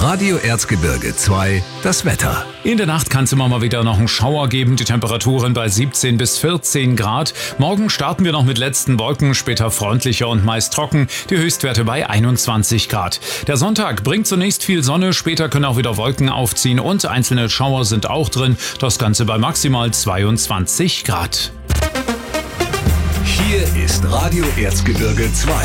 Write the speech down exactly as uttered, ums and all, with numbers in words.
Radio Erzgebirge zwei, das Wetter. In der Nacht kann es immer mal wieder noch einen Schauer geben, die Temperaturen bei siebzehn bis vierzehn Grad. Morgen starten wir noch mit letzten Wolken, später freundlicher und meist trocken, die Höchstwerte bei einundzwanzig Grad. Der Sonntag bringt zunächst viel Sonne, später können auch wieder Wolken aufziehen und einzelne Schauer sind auch drin, das Ganze bei maximal zweiundzwanzig Grad. Hier ist Radio Erzgebirge zwei.